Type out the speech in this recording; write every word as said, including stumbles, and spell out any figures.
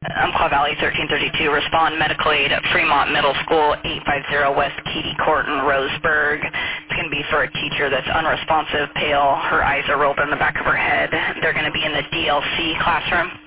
Umpqua Valley thirteen thirty-two, respond medical aid at Fremont Middle School, eight fifty West Keedy Court in Roseburg. It's going to be for a teacher that's unresponsive, pale, her eyes are rolled in the back of her head. They're going to be in the D L C classroom.